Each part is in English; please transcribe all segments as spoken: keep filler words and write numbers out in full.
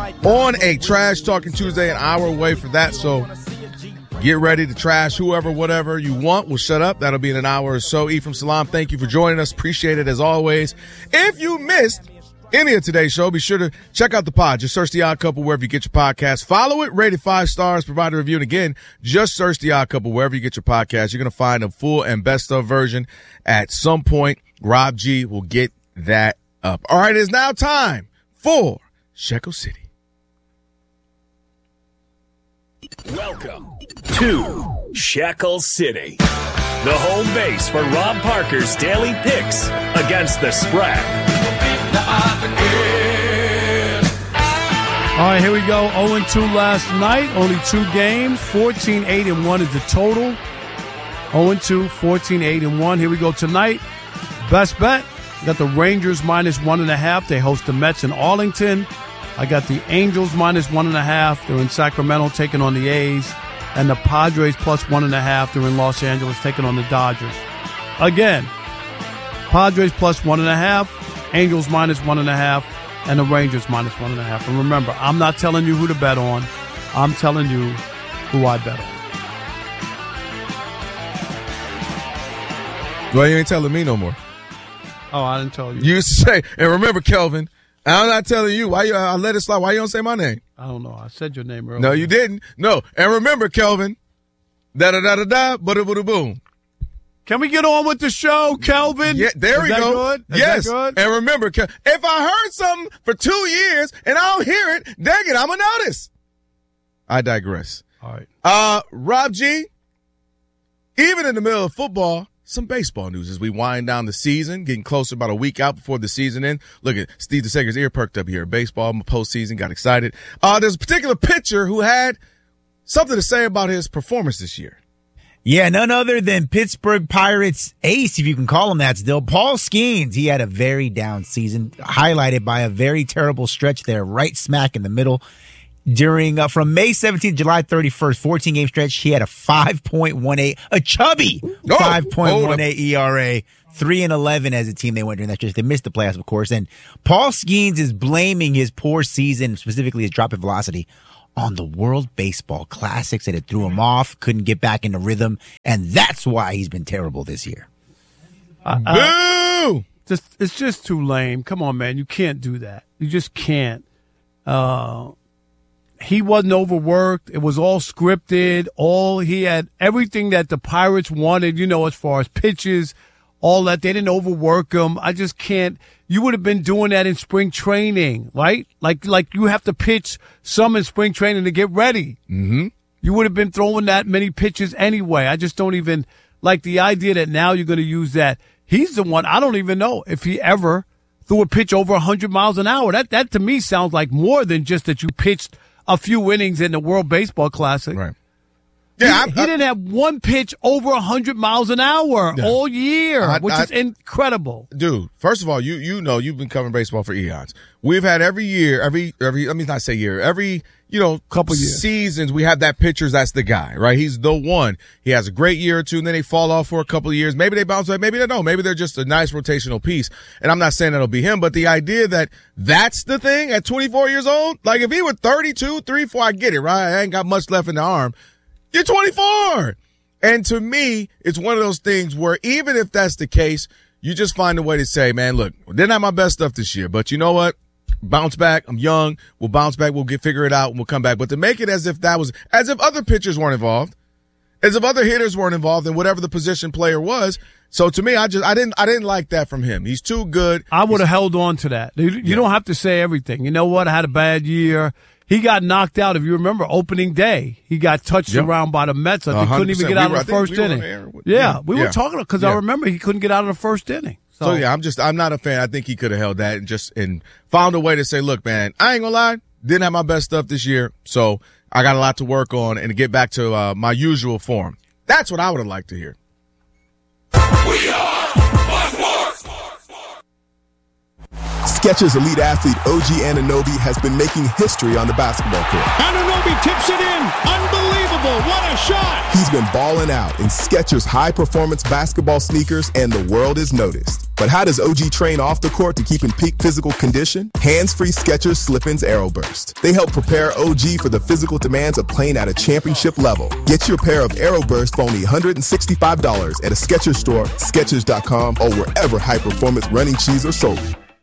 on a Trash Talking Tuesday, an hour away for that. So get ready to trash whoever, whatever you want. We'll shut up. That'll be in an hour or so. Ephraim Salaam, thank you for joining us. Appreciate it as always. If you missed any of today's show, be sure to check out the pod. Just search The Odd Couple wherever you get your podcast. Follow it, rate it five stars, provide a review. And again, just search The Odd Couple wherever you get your podcast. You're going to find a full and best of version at some point. Rob G will get that up. All right, it's now time for Shekel City. Welcome to Shekel City, the home base for Rob Parker's daily picks against the spread. All right, here we go. oh and two last night. Only two games. fourteen eight and one is the total. oh and two, fourteen eight and one. Here we go tonight. Best bet. Got the Rangers minus one and a half. They host the Mets in Arlington. I got the Angels minus one and a half. They're in Sacramento taking on the A's. And the Padres plus one and a half. They're in Los Angeles taking on the Dodgers. Again, Padres plus one and a half. Angels minus one and a half, and the Rangers minus one and a half. And remember, I'm not telling you who to bet on. I'm telling you who I bet on. Well, you ain't telling me no more. Oh, I didn't tell you. You used to say, and remember, Kelvin, I'm not telling you. Why you? I let it slide. Why you don't say my name? I don't know. I said your name earlier. No, you didn't. No. And remember, Kelvin, da-da-da-da-da, ba-da-ba-da-boom. Can we get on with the show, Kelvin? Yeah, there Is we that go. Good? Is yes. that good? And remember, if I heard something for two years and I don't hear it, dang it, I'm going to notice. I digress. All right. Uh, Rob G, even in the middle of football, some baseball news as we wind down the season, getting closer about a week out before the season ends. Look at Steve DeSager's ear perked up here. Baseball postseason, got excited. Uh, there's a particular pitcher who had something to say about his performance this year. Yeah, none other than Pittsburgh Pirates ace, if you can call him that still, Paul Skeens. He had a very down season, highlighted by a very terrible stretch there, right smack in the middle. During, uh, from May seventeenth to July thirty-first, fourteen-game stretch, he had a five point one eight, a chubby oh, five point one eight E R A, three and eleven as a team they went during that stretch. They missed the playoffs, of course, and Paul Skeens is blaming his poor season, specifically his drop in velocity, on the World Baseball Classics, that it threw him off, couldn't get back into rhythm, and that's why he's been terrible this year. Uh, uh, Boo! Just, it's just too lame. Come on, man. You can't do that. You just can't. Uh, he wasn't overworked. It was all scripted. All he had, everything that the Pirates wanted, you know, as far as pitches, all that. They didn't overwork him. I just can't. You would have been doing that in spring training, right? Like, like you have to pitch some in spring training to get ready. Mm-hmm. You would have been throwing that many pitches anyway. I just don't even like the idea that now you're going to use that. He's the one. I don't even know if he ever threw a pitch over one hundred miles an hour. That, that to me sounds like more than just that you pitched a few innings in the World Baseball Classic. Right. Yeah, he, he didn't have one pitch over one hundred miles an hour yeah. all year, I, which I, is incredible. Dude, first of all, you you know you've been covering baseball for eons. We've had every year, every every let me not say year, every you know couple years. seasons we have that pitcher that's the guy, right? He's the one. He has a great year or two, and then they fall off for a couple of years. Maybe they bounce back, maybe they don't. Maybe they're just a nice rotational piece. And I'm not saying that'll be him, but the idea that that's the thing at twenty-four years old, like if he were thirty-two, three, four, I get it, right? I ain't got much left in the arm. You're twenty-four. And to me, it's one of those things where even if that's the case, you just find a way to say, man, look, didn't have my best stuff this year, but you know what? Bounce back. I'm young. We'll bounce back. We'll get figure it out and we'll come back. But to make it as if that was, as if other pitchers weren't involved, as if other hitters weren't involved in whatever the position player was. So to me, I just, I didn't, I didn't like that from him. He's too good. I would have held on to that. You, you yeah. don't have to say everything. You know what? I had a bad year. He got knocked out, if you remember, opening day. He got touched yep. around by the Mets. I think couldn't even get out we of the first we inning. With, yeah, yeah, we yeah. were talking because yeah. I remember he couldn't get out of the first inning. So, so yeah, I'm just I'm not a fan. I think he could have held that and just and found a way to say, look, man, I ain't gonna lie, didn't have my best stuff this year, so I got a lot to work on and to get back to uh, my usual form. That's what I would have liked to hear. We are Sports. Skechers elite athlete O G Anunoby has been making history on the basketball court. Anunoby tips it in. Unbelievable. What a shot. He's been balling out in Skechers high-performance basketball sneakers, and the world is noticed. But how does O G train off the court to keep in peak physical condition? Hands-free Skechers Slip-ins Aeroburst. They help prepare O G for the physical demands of playing at a championship level. Get your pair of Aeroburst for only one hundred sixty-five dollars at a Skechers store, Skechers dot com, or wherever high-performance running shoes are sold.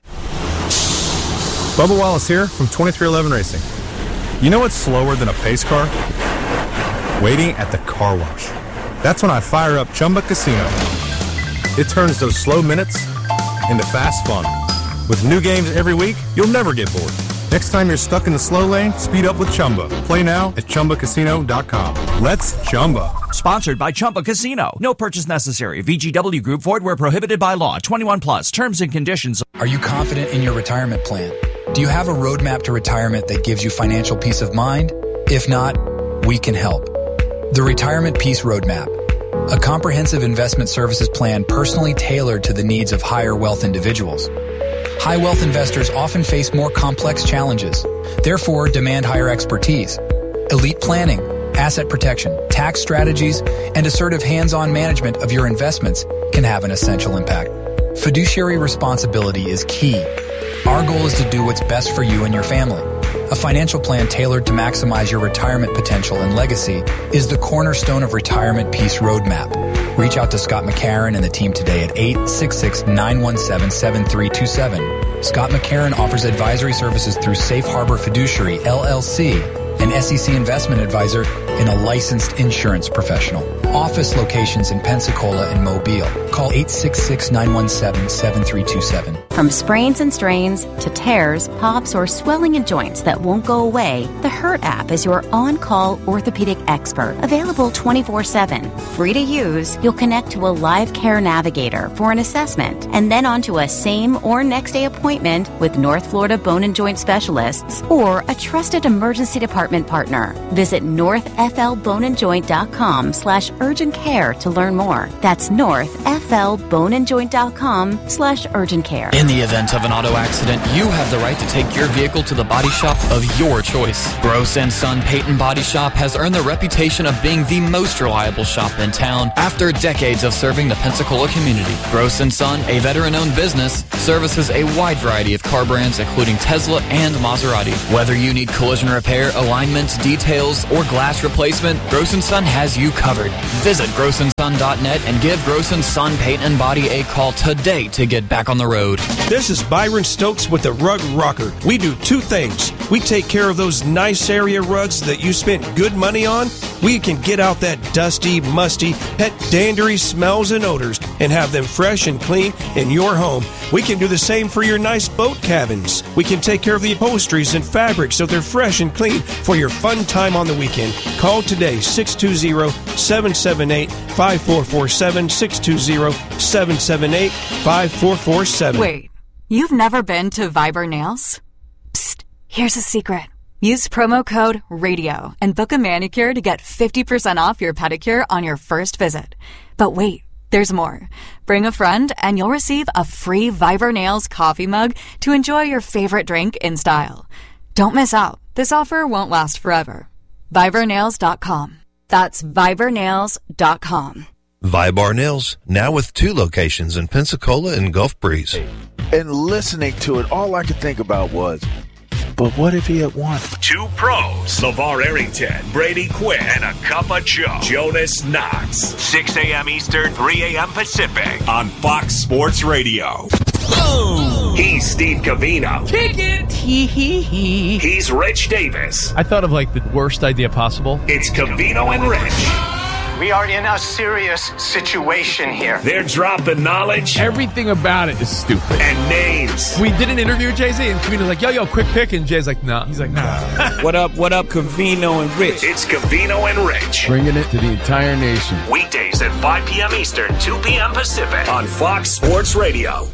Bubba Wallace here from twenty-three eleven Racing. You know what's slower than a pace car? Waiting at the car wash. That's when I fire up Chumba Casino. It turns those slow minutes into fast fun. With new games every week, you'll never get bored. Next time you're stuck in the slow lane, speed up with Chumba. Play now at Chumba Casino dot com. Let's Chumba. Sponsored by Chumba Casino. No purchase necessary. V G W Group. Void where prohibited by law. twenty-one plus. Terms and conditions. Are you confident in your retirement plan? Do you have a roadmap to retirement that gives you financial peace of mind? If not, we can help. The Retirement Peace Roadmap. A comprehensive investment services plan personally tailored to the needs of higher wealth individuals. High wealth investors often face more complex challenges, therefore demand higher expertise. Elite planning, asset protection, tax strategies, and assertive hands-on management of your investments can have an essential impact. Fiduciary responsibility is key. Our goal is to do what's best for you and your family. A financial plan tailored to maximize your retirement potential and legacy is the cornerstone of Retirement Peace Roadmap. Reach out to Scott McCarron and the team today at eight six six, nine one seven, seven three two seven. Scott McCarron offers advisory services through Safe Harbor Fiduciary, L L C, an S E C investment advisor and a licensed insurance professional. Office locations in Pensacola and Mobile. Call eight six six, nine one seven, seven three two seven. From sprains and strains to tears, pops, or swelling in joints that won't go away, the Hurt app is your on-call orthopedic expert. Available twenty-four seven. Free to use, you'll connect to a live care navigator for an assessment and then onto a same or next day appointment with North Florida Bone and Joint Specialists or a trusted emergency department partner. Visit northflboneandjoint.com slash urgent care to learn more. That's northflboneandjoint.com slash urgent care. In the event of an auto accident, you have the right to take your vehicle to the body shop of your choice. Gross and Son Payton Body Shop has earned the reputation of being the most reliable shop in town after decades of serving the Pensacola community. Gross and Son, a veteran-owned business, services a wide variety of car brands including Tesla and Maserati. Whether you need collision repair, alignment, details, or glass replacement, Gross and Son has you covered. Visit gross and son dot net and give Gross and Son Payton Body a call today to get back on the road. This is Byron Stokes with the Rug Rocker. We do two things. We take care of those nice area rugs that you spent good money on. We can get out that dusty, musty, pet dandery smells and odors and have them fresh and clean in your home. We can do the same for your nice boat cabins. We can take care of the upholsteries and fabrics so they're fresh and clean for your fun time on the weekend. Call today, six two zero, seven seven eight, five four four seven, six two zero, seven seven eight, five four four seven. Wait, you've never been to Viber Nails? Psst, here's a secret. Use promo code RADIO and book a manicure to get fifty percent off your pedicure on your first visit. But wait, there's more. Bring a friend and you'll receive a free Viber Nails coffee mug to enjoy your favorite drink in style. Don't miss out. This offer won't last forever. Viber Nails dot com. That's Viber Nails dot com. Vibar Nails, now with two locations in Pensacola and Gulf Breeze. And listening to it, all I could think about was, but what if he had won? Two pros, LeVar Arrington, Brady Quinn, and a cup of Joe, Jonas Knox. six a.m. Eastern, three a.m. Pacific on Fox Sports Radio. Boom! He's Steve Covino. Kick it! Hee hee hee. He's Rich Davis. I thought of like the worst idea possible. It's Covino and Rich. We are in a serious situation here. They're dropping knowledge. Everything about it is stupid. And names. We did an interview with Jay-Z, and Covino's like, yo, yo, quick pick. And Jay's like, nah. He's like, nah. What up, what up, Covino and Rich? It's Covino and Rich. Bringing it to the entire nation. Weekdays at five p.m. Eastern, two p.m. Pacific on Fox Sports Radio.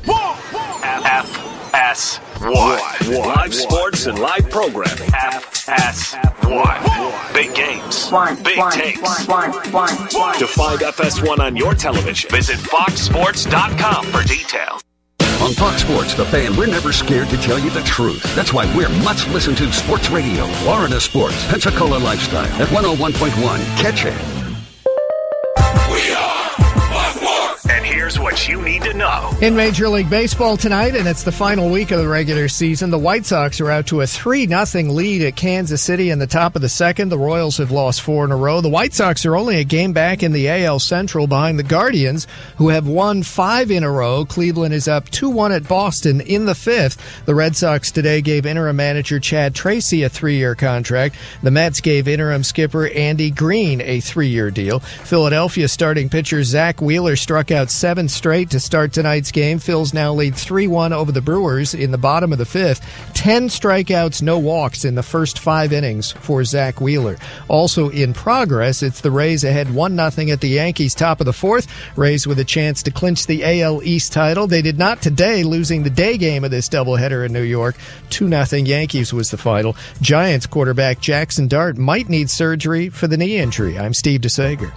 F S one. Live sports and live programming. F S one. Big games. Big takes. To find F S one on your television, visit fox sports dot com for details. On Fox Sports, The Fan, we're never scared to tell you the truth. That's why we're much listened to sports radio. Florida Sports, Pensacola Lifestyle at one oh one point one. Catch it. We are Fox Sports. And here's what what you need to know. In Major League Baseball tonight, and it's the final week of the regular season, the White Sox are out to a three nothing lead at Kansas City in the top of the second. The Royals have lost four in a row. The White Sox are only a game back in the A L Central behind the Guardians, who have won five in a row. Cleveland is up two one at Boston in the fifth. The Red Sox today gave interim manager Chad Tracy a three-year contract. The Mets gave interim skipper Andy Green a three-year deal. Philadelphia starting pitcher Zach Wheeler struck out seven straight to start tonight's game. Phils now lead three one over the Brewers in the bottom of the fifth. Ten strikeouts, no walks in the first five innings for Zach Wheeler. Also in progress, it's the Rays ahead one nothing at the Yankees top of the fourth. Rays with a chance to clinch the A L East title. They did not today, losing the day game of this doubleheader in New York. two nothing Yankees was the final. Giants quarterback Jackson Dart might need surgery for the knee injury. I'm Steve DeSager.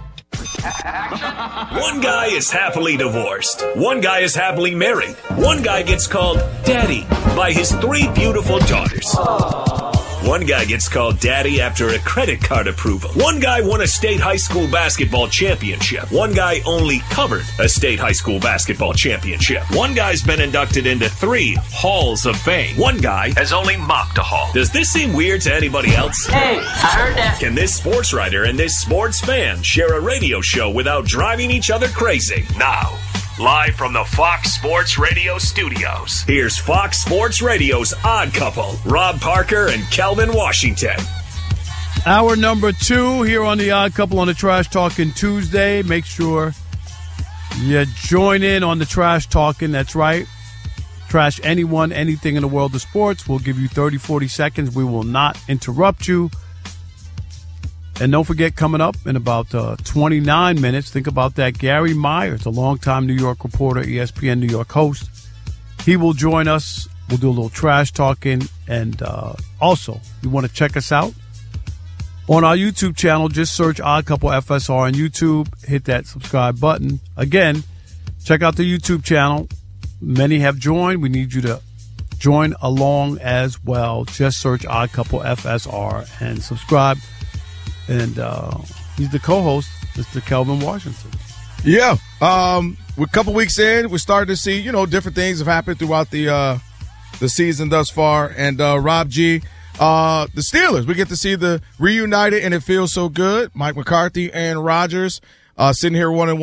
One guy is happily divorced. One guy is happily married. One guy gets called Daddy by his three beautiful daughters. One guy gets called Daddy after a credit card approval. One guy won a state high school basketball championship. One guy only covered a state high school basketball championship. One guy's been inducted into three halls of fame. One guy has only mopped a hall. Does this seem weird to anybody else? Hey, I heard that. Can this sports writer and this sports fan share a radio show without driving each other crazy? Now, live from the Fox Sports Radio studios, here's Fox Sports Radio's Odd Couple, Rob Parker and Kelvin Washington. Hour number two here on the Odd Couple on the Trash Talking Tuesday. Make sure you join in on the Trash Talking. That's right. Trash anyone, anything in the world of sports. We'll give you thirty, forty seconds. We will not interrupt you. And don't forget, coming up in about uh, twenty-nine minutes, think about that, Gary Myers, a longtime New York reporter, E S P N New York host. He will join us. We'll do a little trash talking. And uh, also, you want to check us out on our YouTube channel. Just search Odd Couple F S R on YouTube. Hit that subscribe button. Again, check out the YouTube channel. Many have joined. We need you to join along as well. Just search Odd Couple F S R and subscribe. And uh, he's the co-host, Mister Kelvin Washington. Yeah. Um, we're a couple weeks in. We're starting to see, you know, different things have happened throughout the uh, the season thus far. And uh, Rob G., uh, the Steelers, we get to see the reunited, and it feels so good. Mike McCarthy and Rodgers uh, sitting here one and one.